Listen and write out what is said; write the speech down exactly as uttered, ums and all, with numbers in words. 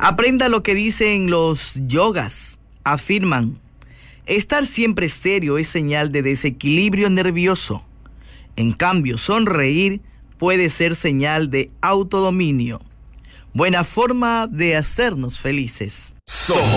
Aprenda lo que dicen los yogas. Afirman: estar siempre serio es señal de desequilibrio nervioso. En cambio, sonreír puede ser señal de autodominio. Buena forma de hacernos felices.